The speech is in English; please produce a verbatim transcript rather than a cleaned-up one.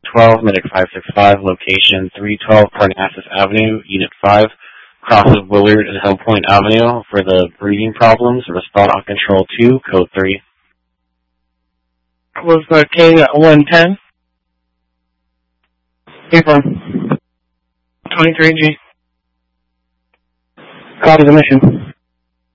twelve, Medic five six five, location three twelve Parnassus Avenue, Unit five, cross of Willard and Hillpoint Avenue for the breathing problems. Respond on Control two, Code three. Was the K one ten? April. twenty-three G. Copy the mission.